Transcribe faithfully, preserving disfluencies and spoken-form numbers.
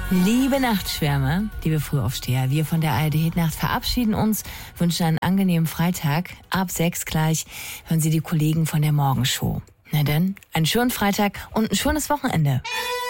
Liebe Nachtschwärmer, liebe Frühaufsteher, wir von der A R D Hitnacht verabschieden uns, wünschen einen angenehmen Freitag. Ab sechs gleich hören Sie die Kollegen von der Morgenshow. Na denn, einen schönen Freitag und ein schönes Wochenende.